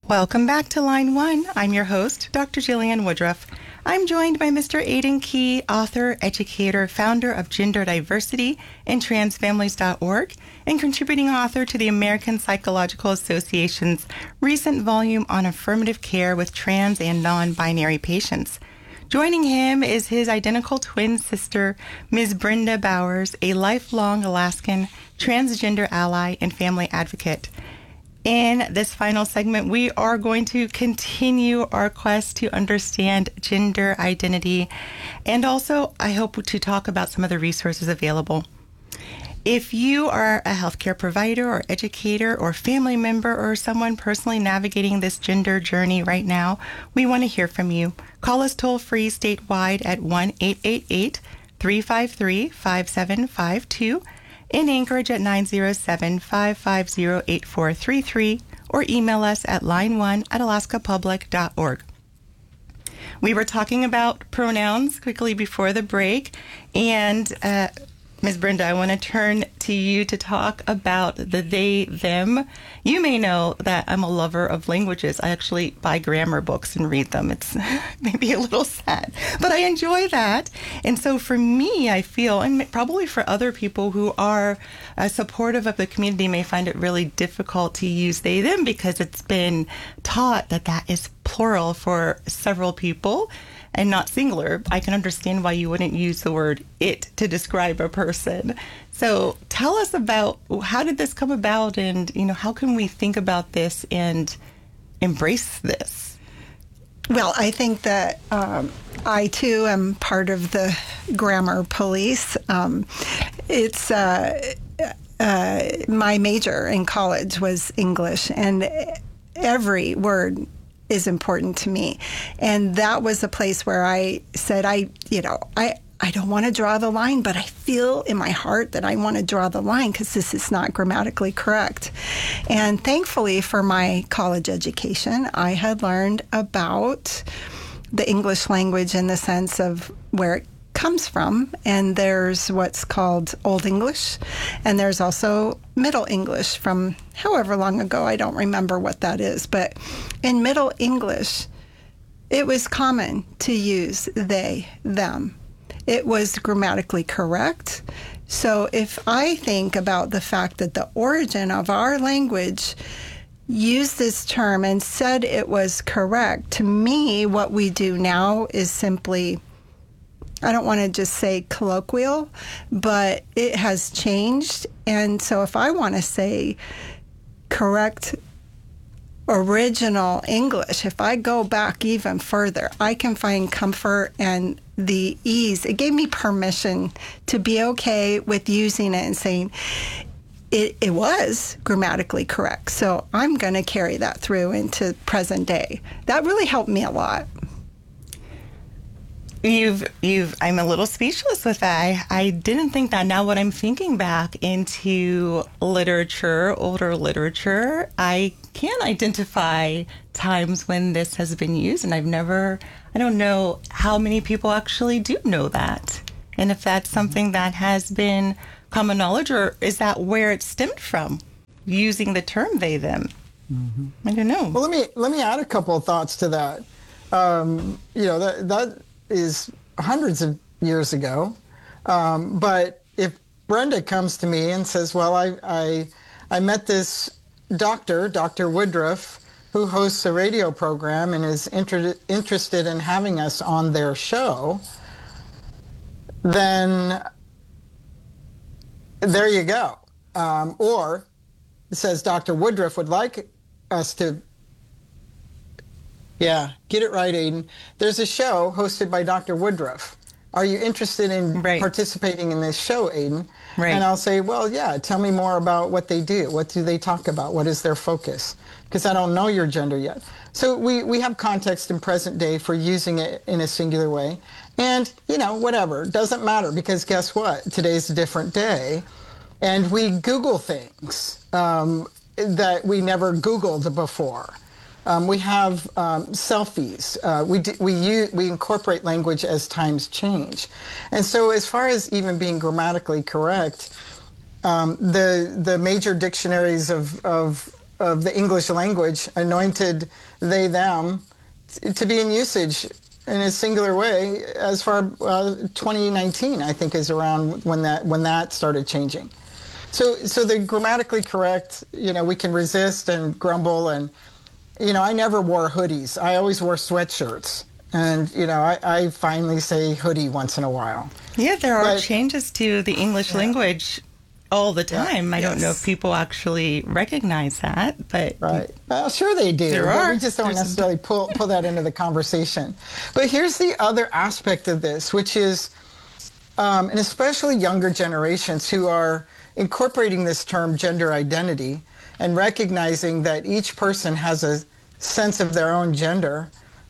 Welcome back to Line 1. I'm your host, Dr. Jillian Woodruff. I'm joined by Mr. Aidan Key, author, educator, founder of Gender Diversity and Transfamilies.org, and contributing author to the American Psychological Association's recent volume on affirmative care with trans and non-binary patients. Joining him is his identical twin sister, Ms. Brenda Bowers, a lifelong Alaskan transgender ally and family advocate. In this final segment, we are going to continue our quest to understand gender identity, and also, I hope, to talk about some of the resources available. If you are a healthcare provider or educator or family member or someone personally navigating this gender journey right now, we want to hear from you. Call us toll-free statewide at 1-888-353-5752, in Anchorage at 907-550-8433, or email us at line1@alaskapublic.org. We were talking about pronouns quickly before the break, and Ms. Brenda, I want to turn to you to talk about the they, them. You may know that I'm a lover of languages. I actually buy grammar books and read them. It's maybe a little sad, but I enjoy that. And so for me, I feel, and probably for other people who are supportive of the community may find it really difficult to use they, them, because it's been taught that that is plural for several people and not singular. I can understand why you wouldn't use the word it to describe a person. So tell us about, how did this come about, and how can we think about this and embrace this? Well, I think that I too am part of the grammar police. It's my major in college was English, and every word is important to me. And that was a place where I said, I don't want to draw the line, but I feel in my heart that I want to draw the line because this is not grammatically correct. And thankfully for my college education, I had learned about the English language in the sense of where it comes from, and there's what's called Old English, and there's also Middle English from however long ago, I don't remember what that is, but in Middle English, it was common to use they, them. It was grammatically correct. So if I think about the fact that the origin of our language used this term and said it was correct, to me, what we do now is simply, I don't want to just say colloquial, but it has changed. And so if I want to say correct original English, if I go back even further, I can find comfort and the ease. It gave me permission to be okay with using it and saying it was grammatically correct. So I'm going to carry that through into present day. That really helped me a lot. I'm a little speechless with that. I didn't think that. Now what I'm thinking back into literature, older literature, I can identify times when this has been used, and I don't know how many people actually do know that. And if that's something that has been common knowledge, or is that where it stemmed from, using the term they, them? Mm-hmm. I don't know. Well, let me add a couple of thoughts to that. That is hundreds of years ago. But if Brenda comes to me and says, well, I met this Dr. Woodruff, who hosts a radio program and is interested in having us on their show, then there you go. Or it says Dr. Woodruff would like us to, yeah, get it right, Aidan. There's a show hosted by Dr. Woodruff. Are you interested in participating in this show, Aidan? Right. And I'll say, well, yeah, tell me more about what they do. What do they talk about? What is their focus? Because I don't know your gender yet. So we have context in present day for using it in a singular way. And, whatever, doesn't matter, because guess what? Today's a different day. And we Google things that we never Googled before. We have selfies. We incorporate language as times change. And so as far as even being grammatically correct, the major dictionaries of the English language anointed they, them to be in usage in a singular way as far 2019, I think, is around when that started changing. So the grammatically correct, we can resist and grumble, and I never wore hoodies. I always wore sweatshirts. And, I finally say hoodie once in a while. Yeah, there are changes to the English language all the time. I don't know if people actually recognize that, but... Right. Well, sure they do. We just don't necessarily pull that into the conversation. But here's the other aspect of this, which is, and especially younger generations who are incorporating this term gender identity and recognizing that each person has a sense of their own gender,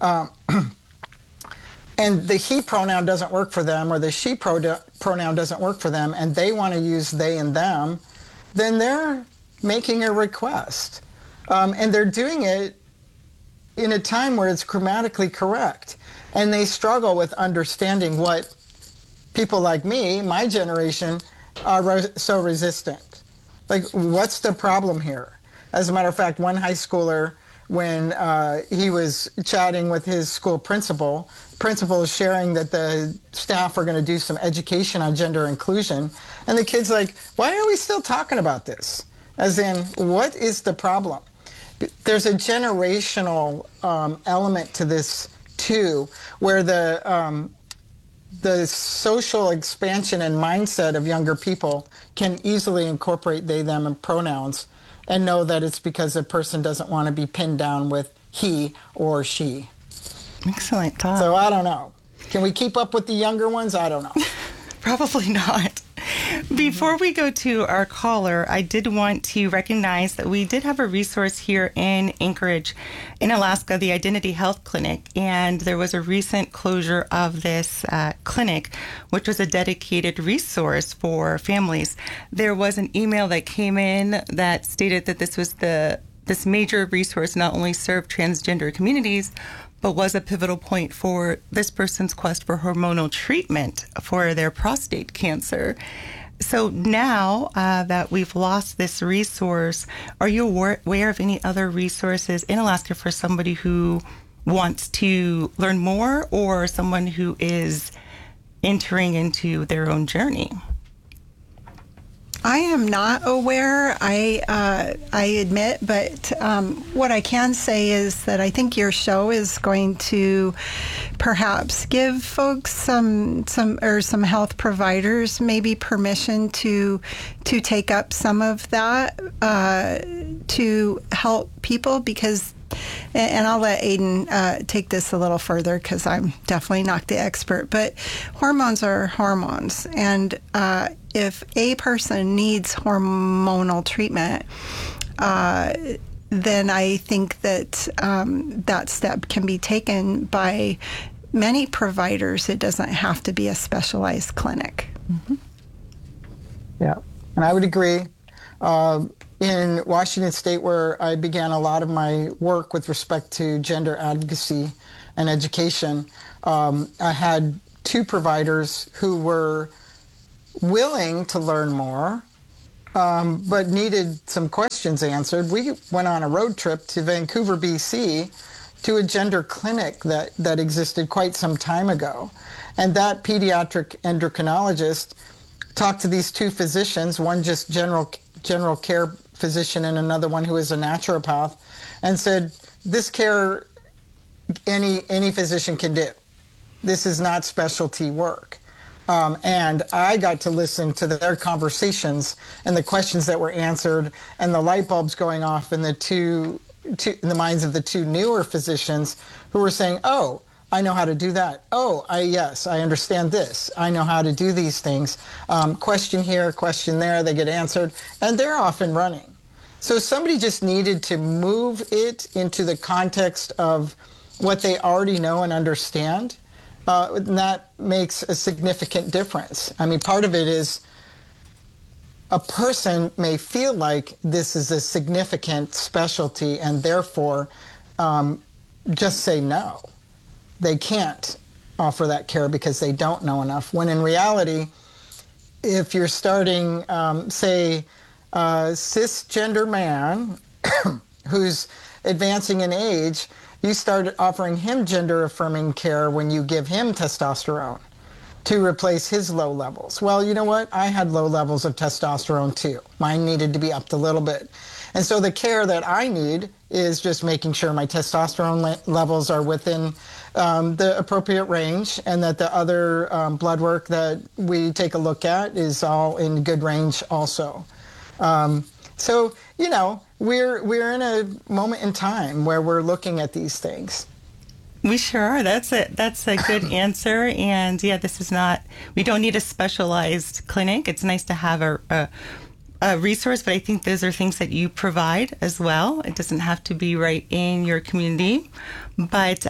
and the he pronoun doesn't work for them, or the she pronoun doesn't work for them, and they want to use they and them, then they're making a request. And they're doing it in a time where it's grammatically correct. And they struggle with understanding what people like me, my generation, are so resistant. Like, what's the problem here? As a matter of fact, one high schooler, when he was chatting with his school principal is sharing that the staff are going to do some education on gender inclusion. And the kid's like, why are we still talking about this? As in, what is the problem? There's a generational element to this, too, where the social expansion and mindset of younger people can easily incorporate they, them, and pronouns and know that it's because a person doesn't want to be pinned down with he or she. Excellent thought. So I don't know. Can we keep up with the younger ones? I don't know. Probably not. Before we go to our caller, I did want to recognize that we did have a resource here in Anchorage, in Alaska, the Identity Health Clinic, and there was a recent closure of this clinic, which was a dedicated resource for families. There was an email that came in that stated that this major resource not only served transgender communities, but was a pivotal point for this person's quest for hormonal treatment for their prostate cancer. So now that we've lost this resource, are you aware of any other resources in Alaska for somebody who wants to learn more or someone who is entering into their own journey? I am not aware, I admit, but what I can say is that I think your show is going to perhaps give folks some health providers maybe permission to take up some of that to help people, because, and I'll let Aiden take this a little further because I'm definitely not the expert, but hormones are hormones, and if a person needs hormonal treatment, then I think that that step can be taken by many providers. It doesn't have to be a specialized clinic. Mm-hmm. Yeah, and I would agree. In Washington State, where I began a lot of my work with respect to gender advocacy and education, I had two providers who were willing to learn more, but needed some questions answered. We went on a road trip to Vancouver, BC, to a gender clinic that existed quite some time ago. And that pediatric endocrinologist talked to these two physicians, one just general care physician and another one who is a naturopath, and said, this care any physician can do. This is not specialty work. And I got to listen to their conversations and the questions that were answered and the light bulbs going off in in the minds of the two newer physicians who were saying, oh, I know how to do that. Oh, yes, I understand this. I know how to do these things. Question here, question there, they get answered, and they're off and running. So somebody just needed to move it into the context of what they already know and understand. And that makes a significant difference. I mean, part of it is a person may feel like this is a significant specialty and therefore just say no. They can't offer that care because they don't know enough. When in reality, if you're starting, say, a cisgender man who's advancing in age, you start offering him gender-affirming care when you give him testosterone to replace his low levels. Well, you know what? I had low levels of testosterone too. Mine needed to be upped a little bit. And so the care that I need is just making sure my testosterone levels are within the appropriate range, and that the other blood work that we take a look at is all in good range also. So, you know, we're in a moment in time where we're looking at these things. We sure are. That's a good answer. And yeah, this is not, we don't need a specialized clinic. It's nice to have a resource, but I think those are things that you provide as well. It doesn't have to be right in your community, but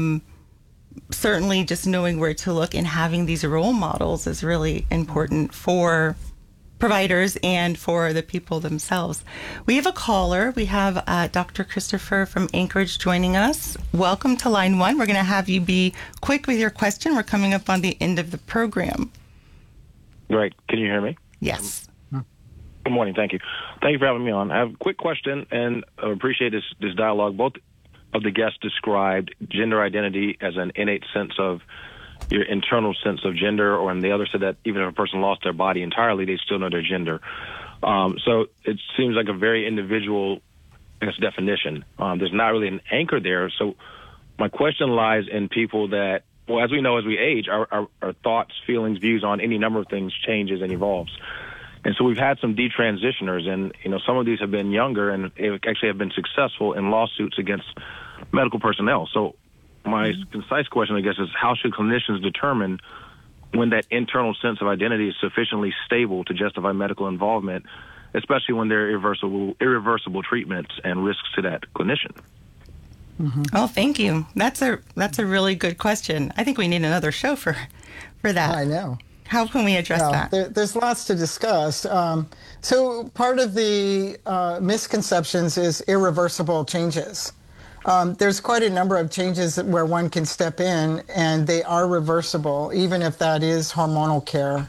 certainly just knowing where to look and having these role models is really important for providers and for the people themselves. We have a caller. We have Dr. Christopher from Anchorage joining us. Welcome to Line 1. We're going to have you be quick with your question. We're coming up on the end of the program. Great. Can you hear me? Yes. Good morning. Thank you. Thank you for having me on. I have a quick question, and I appreciate this dialogue. Both of the guests described gender identity as an innate sense of your internal sense of gender, or and the other said that even if a person lost their body entirely, they still know their gender. So it seems like a very individual, I guess, definition. There's not really an anchor there. So my question lies in people that, well, as we know, as we age, our thoughts, feelings, views on any number of things changes and evolves. And so we've had some detransitioners, and some of these have been younger and actually have been successful in lawsuits against medical personnel. So my concise question, I guess, is how should clinicians determine when that internal sense of identity is sufficiently stable to justify medical involvement, especially when there are irreversible treatments and risks to that clinician? Mm-hmm. Oh, thank you. That's a really good question. I think we need another show for that. I know. How can we address that? There's lots to discuss. So part of the misconceptions is irreversible changes. There's quite a number of changes where one can step in, and they are reversible, even if that is hormonal care.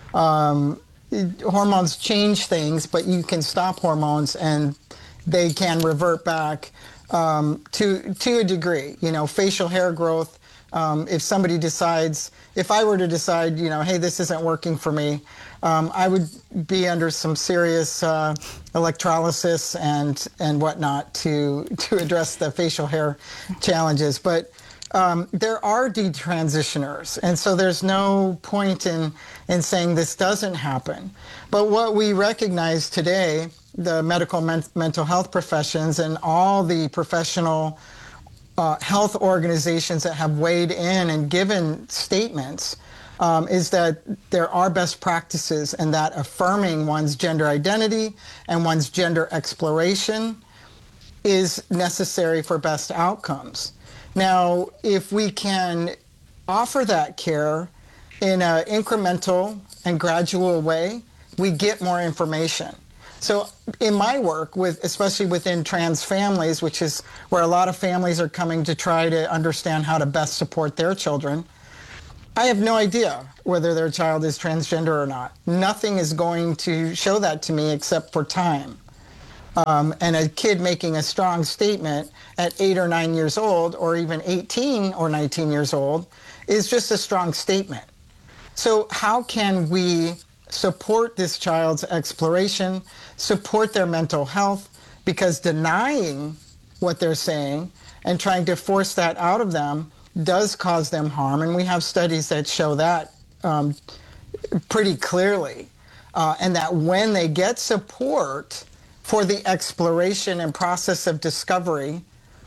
Hormones change things, but you can stop hormones, and they can revert back to a degree. Facial hair growth. If somebody decides, if I were to decide, hey, this isn't working for me, I would be under some serious electrolysis and whatnot to address the facial hair challenges. But there are detransitioners, and so there's no point in saying this doesn't happen. But what we recognize today, the medical mental health professions and all the professional health organizations that have weighed in and given statements, is that there are best practices, and that affirming one's gender identity and one's gender exploration is necessary for best outcomes. Now, if we can offer that care in an incremental and gradual way, we get more information. So in my work, especially within trans families, which is where a lot of families are coming to try to understand how to best support their children, I have no idea whether their child is transgender or not. Nothing is going to show that to me except for time. And a kid making a strong statement at 8 or 9 years old, or even 18 or 19 years old, is just a strong statement. So how can we support this child's exploration, support their mental health? Because denying what they're saying and trying to force that out of them does cause them harm, and we have studies that show that pretty clearly. And that when they get support for the exploration and process of discovery,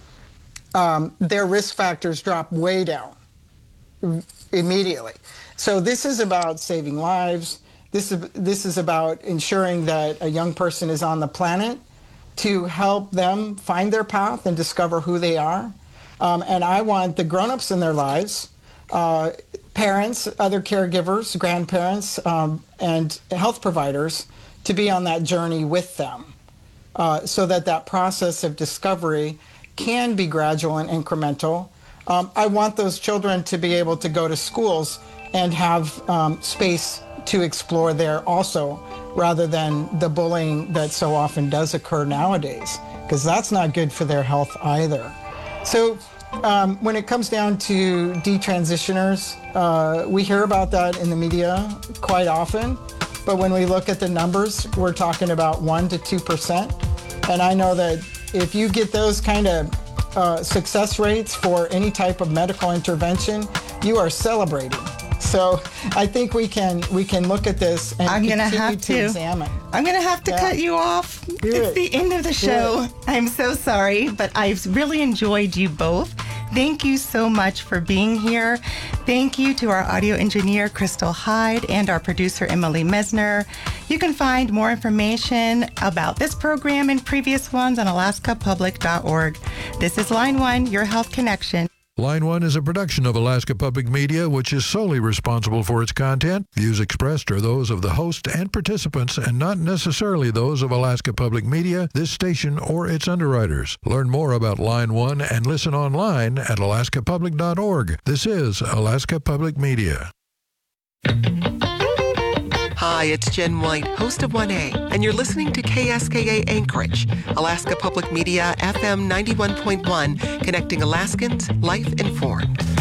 their risk factors drop way down immediately. So this is about saving lives. This is about ensuring that a young person is on the planet to help them find their path and discover who they are. And I want the grown-ups in their lives, parents, other caregivers, grandparents, and health providers to be on that journey with them, so that process of discovery can be gradual and incremental. I want those children to be able to go to schools and have space to explore there also, rather than the bullying that so often does occur nowadays. because that's not good for their health either. So when it comes down to detransitioners, we hear about that in the media quite often. But when we look at the numbers, we're talking about 1 to 2%. And I know that if you get those kind of success rates for any type of medical intervention, you are celebrating. So I think we can look at this and continue to examine. I'm going to have to cut you off. It's the end of the show. I'm so sorry, but I've really enjoyed you both. Thank you so much for being here. Thank you to our audio engineer, Crystal Hyde, and our producer, Emily Mesner. You can find more information about this program and previous ones on alaskapublic.org. This is Line 1, your health connection. Line 1 is a production of Alaska Public Media, which is solely responsible for its content. Views expressed are those of the host and participants and not necessarily those of Alaska Public Media, this station, or its underwriters. Learn more about Line 1 and listen online at alaskapublic.org. This is Alaska Public Media. Hi, it's Jen White, host of 1A, and you're listening to KSKA Anchorage, Alaska Public Media FM 91.1, connecting Alaskans, life informed.